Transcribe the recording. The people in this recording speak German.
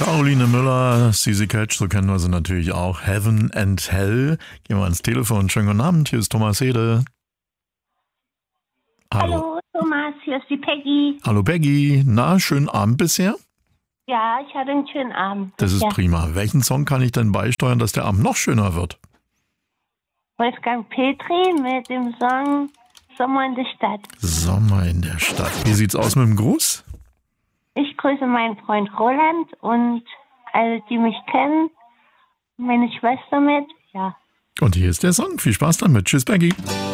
Caroline Müller, Sisi Catch, so kennen wir sie natürlich auch. Heaven and Hell. Gehen wir ans Telefon. Schönen guten Abend, hier ist Thomas Hede. Hallo Thomas, hier ist die Peggy. Hallo Peggy. Na, schönen Abend bisher? Ja, ich hatte einen schönen Abend. Das ist prima. Welchen Song kann ich denn beisteuern, dass der Abend noch schöner wird? Wolfgang Petri mit dem Song Sommer in der Stadt. Sommer in der Stadt. Wie sieht's aus mit dem Gruß? Ich grüße meinen Freund Roland und alle, die mich kennen. Meine Schwester mit. Ja. Und hier ist der Song. Viel Spaß damit. Tschüss, Peggy.